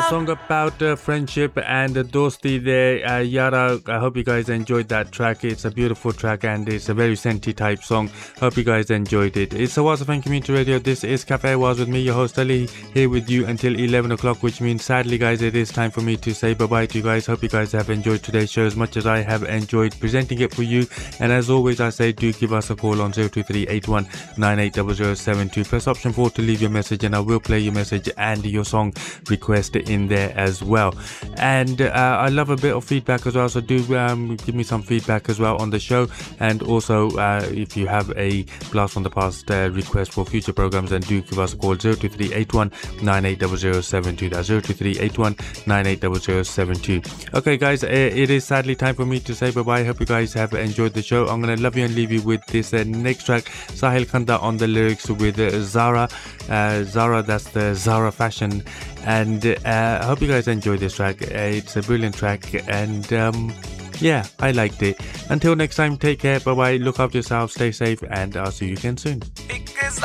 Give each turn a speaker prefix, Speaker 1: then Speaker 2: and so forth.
Speaker 1: song about friendship and dosti there. Yara, I hope you guys enjoyed that track. It's a beautiful track and it's a very senti type song. Hope you guys enjoyed it. It's Awaz FM Community Radio. This is Cafe Awaz with me, your host Ali, here with you until 11 o'clock, which means sadly guys, it is time for me to say bye-bye to you guys. Hope you guys have enjoyed today's show as much as I have enjoyed presenting it for you. And as always, I say do give us a call on 02381 980072. Press option 4 to leave your message and I will play your message and your song request in there as well. And I love a bit of feedback as well, so do give me some feedback as well on the show. And also if you have a blast from the past request for future programs, then do give us a call 02381 980072. That's 02381 980072. Okay guys, it is sadly time for me to say bye-bye. Hope you guys have enjoyed the show. I'm gonna love you and leave you with this next track, Sahil Khanda on the lyrics with Zara. Zara, that's the Zara fashion. And I hope you guys enjoyed this track. It's a brilliant track and yeah, I liked it. Until next time, take care, bye bye, look after yourself, stay safe, and I'll see you again soon.